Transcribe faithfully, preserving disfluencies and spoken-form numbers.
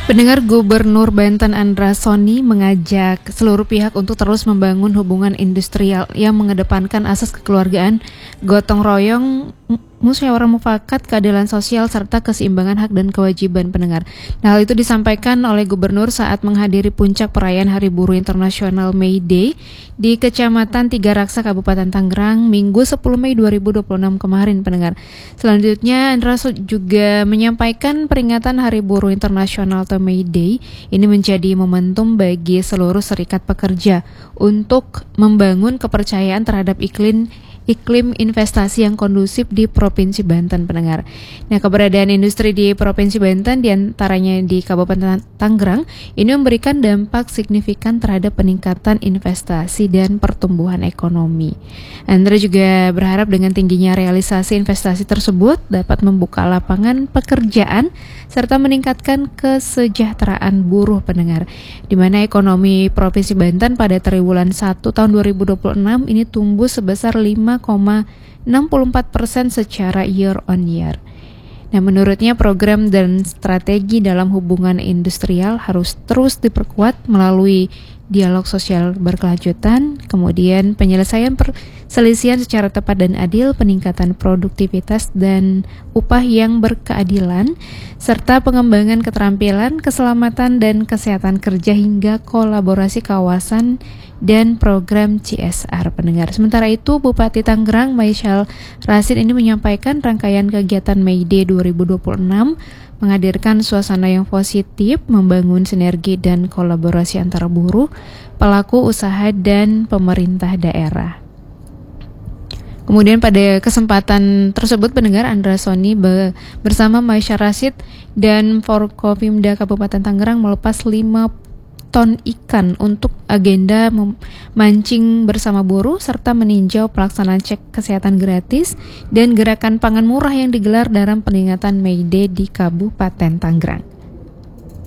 Pendengar, Gubernur Banten Andra Soni mengajak seluruh pihak untuk terus membangun hubungan industrial yang mengedepankan asas kekeluargaan, gotong royong, musyawarah mufakat, keadilan sosial, serta keseimbangan hak dan kewajiban pendengar. Nah, hal itu disampaikan oleh Gubernur saat menghadiri puncak perayaan Hari Buruh Internasional May Day di Kecamatan Tiga Raksa, Kabupaten Tangerang, Minggu sepuluh Mei dua ribu dua puluh enam kemarin pendengar. Selanjutnya, Andra juga menyampaikan peringatan Hari Buruh Internasional atau May Day ini menjadi momentum bagi seluruh serikat pekerja untuk membangun kepercayaan terhadap iklim iklim investasi yang kondusif di Provinsi Banten pendengar. Nah, keberadaan industri di Provinsi Banten diantaranya di Kabupaten Tangerang ini memberikan dampak signifikan terhadap peningkatan investasi dan pertumbuhan ekonomi. Andra juga berharap dengan tingginya realisasi investasi tersebut dapat membuka lapangan pekerjaan serta meningkatkan kesejahteraan buruh pendengar, di mana ekonomi Provinsi Banten pada triwulan satu tahun dua ribu dua puluh enam ini tumbuh sebesar lima koma enam puluh empat persen secara year on year. Nah, menurutnya program dan strategi dalam hubungan industrial harus terus diperkuat melalui dialog sosial berkelanjutan, kemudian penyelesaian perselisihan secara tepat dan adil, peningkatan produktivitas dan upah yang berkeadilan, serta pengembangan keterampilan, keselamatan dan kesehatan kerja hingga kolaborasi kawasan dan program C S R pendengar. Sementara itu, Bupati Tangerang Maisyal Rasid ini menyampaikan rangkaian kegiatan May Day dua ribu dua puluh enam menghadirkan suasana yang positif, membangun sinergi dan kolaborasi antara buruh, pelaku usaha dan pemerintah daerah. Kemudian pada kesempatan tersebut pendengar, Andra Soni be- bersama Maisyal Rasid dan Forkopimda Kabupaten Tangerang melepas lima ton ikan untuk agenda memancing bersama buruh serta meninjau pelaksanaan cek kesehatan gratis dan gerakan pangan murah yang digelar dalam peringatan May Day di Kabupaten Tangerang.